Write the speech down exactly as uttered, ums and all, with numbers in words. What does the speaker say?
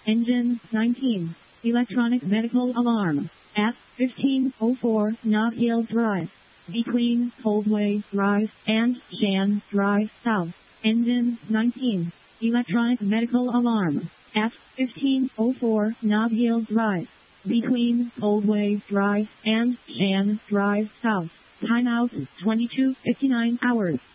Engine nineteen. Electronic medical alarm. At fifteen oh four Nob Hill Drive. Between Coldway Drive and Shan Drive South. Engine nineteen. Electronic medical alarm. At fifteen oh four Nob Hill Drive. Between Coldway Drive and Shan Drive South. Timeout twenty-two fifty-nine hours.